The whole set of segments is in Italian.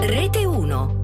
Rete 1.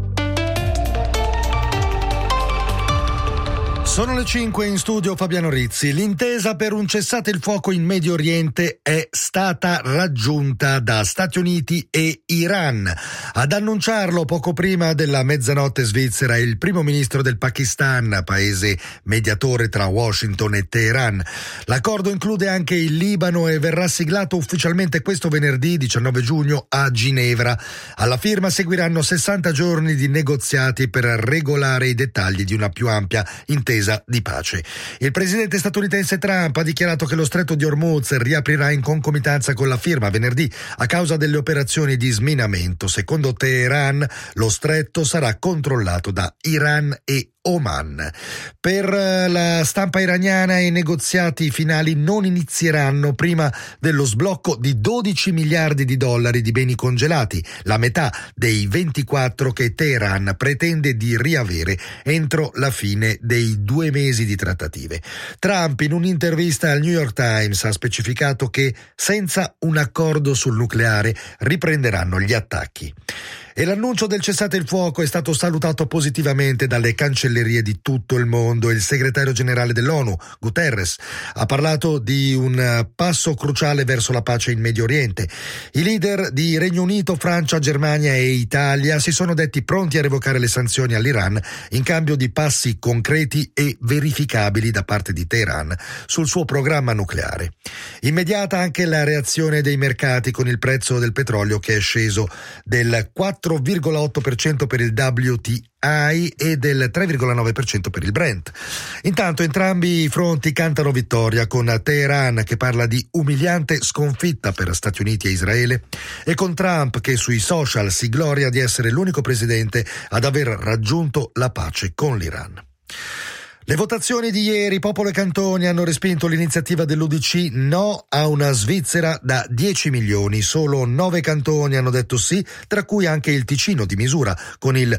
Sono le 5 in studio Fabiano Rizzi. L'intesa per un cessate il fuoco in Medio Oriente è stata raggiunta da Stati Uniti e Iran. Ad annunciarlo poco prima della mezzanotte svizzera il primo ministro del Pakistan, paese mediatore tra Washington e Teheran. L'accordo include anche il Libano e verrà siglato ufficialmente questo venerdì 19 giugno a Ginevra. Alla firma seguiranno 60 giorni di negoziati per regolare i dettagli di una più ampia intesa di pace. Il presidente statunitense Trump ha dichiarato che lo stretto di Hormuz riaprirà in concomitanza con la firma venerdì a causa delle operazioni di sminamento. Secondo Teheran, lo stretto sarà controllato da Iran e Oman. Per la stampa iraniana i negoziati finali non inizieranno prima dello sblocco di 12 miliardi di dollari di beni congelati, la metà dei 24 che Teheran pretende di riavere entro la fine dei 2 mesi di trattative. Trump in un'intervista al New York Times ha specificato che senza un accordo sul nucleare riprenderanno gli attacchi. E l'annuncio del cessate il fuoco è stato salutato positivamente dalle cancellerie di tutto il mondo. Il segretario generale dell'ONU, Guterres, ha parlato di un passo cruciale verso la pace in Medio Oriente. I leader di Regno Unito, Francia, Germania e Italia si sono detti pronti a revocare le sanzioni all'Iran in cambio di passi concreti e verificabili da parte di Teheran sul suo programma nucleare. Immediata anche la reazione dei mercati con il prezzo del petrolio che è sceso del 4,8% per il WTI e del 3,9% per il Brent. Intanto entrambi i fronti cantano vittoria, con Teheran che parla di umiliante sconfitta per Stati Uniti e Israele e con Trump che sui social si gloria di essere l'unico presidente ad aver raggiunto la pace con l'Iran. Le votazioni di ieri, Popolo e Cantoni hanno respinto l'iniziativa dell'UDC no a una Svizzera da 10 milioni. Solo 9 cantoni hanno detto sì, tra cui anche il Ticino di misura, con il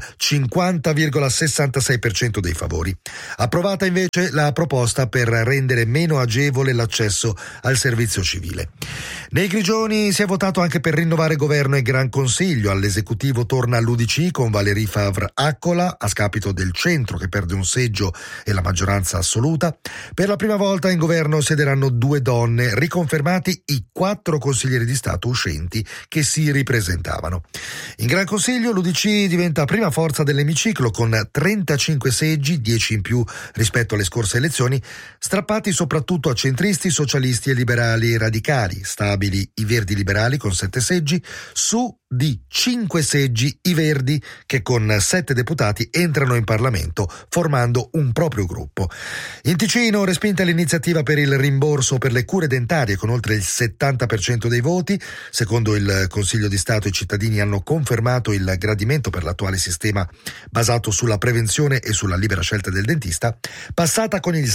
50,66% dei favori. Approvata invece la proposta per rendere meno agevole l'accesso al servizio civile. Nei Grigioni si è votato anche per rinnovare governo e Gran Consiglio. All'esecutivo torna l'UDC con Valérie Favre-Accola, a scapito del centro che perde un seggio e la maggioranza assoluta. Per la prima volta in governo siederanno 2 donne, riconfermati i 4 consiglieri di Stato uscenti che si ripresentavano. In Gran Consiglio l'UDC diventa prima forza dell'emiciclo con 35 seggi, 10 in più rispetto alle scorse elezioni, strappati soprattutto a centristi, socialisti e liberali radicali. Stabili i Verdi liberali con 7 seggi, su di 5 seggi i Verdi che con 7 deputati entrano in Parlamento formando un proprio gruppo. In Ticino respinta l'iniziativa per il rimborso per le cure dentarie con oltre il 70% dei voti. Secondo il Consiglio di Stato i cittadini hanno confermato il gradimento per l'attuale sistema basato sulla prevenzione e sulla libera scelta del dentista, passata con il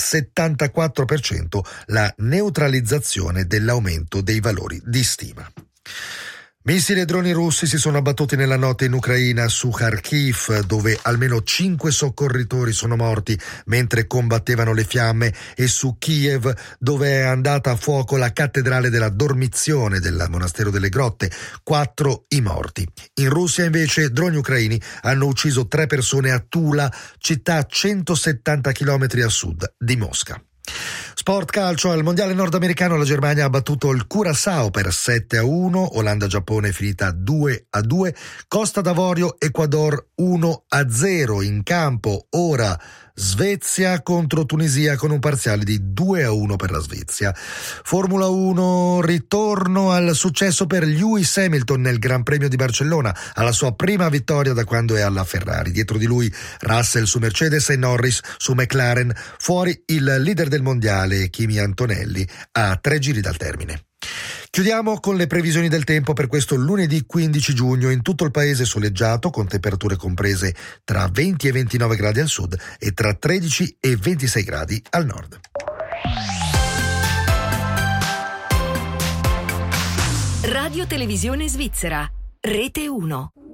74% la neutralizzazione dell'aumento dei valori di stima. Missili e droni russi si sono abbattuti nella notte in Ucraina su Kharkiv, dove almeno 5 soccorritori sono morti mentre combattevano le fiamme, e su Kiev, dove è andata a fuoco la cattedrale della Dormizione del Monastero delle Grotte, 4 i morti. In Russia invece droni ucraini hanno ucciso 3 persone a Tula, città a 170 km a sud di Mosca. Sport calcio, al mondiale nordamericano la Germania ha battuto il Curaçao per 7-1, Olanda-Giappone è finita 2-2, Costa d'Avorio Ecuador 1-0. In campo ora Svezia contro Tunisia con un parziale di 2-1 per la Svezia. Formula 1, ritorno al successo per Lewis Hamilton nel Gran Premio di Barcellona, alla sua prima vittoria da quando è alla Ferrari. Dietro di lui Russell su Mercedes e Norris su McLaren, fuori il leader del mondiale Kimi Antonelli a 3 giri dal termine. Chiudiamo con le previsioni del tempo per questo lunedì 15 giugno. In tutto il paese soleggiato, con temperature comprese tra 20 e 29 gradi al sud e tra 13 e 26 gradi al nord. Radio Televisione Svizzera, Rete 1.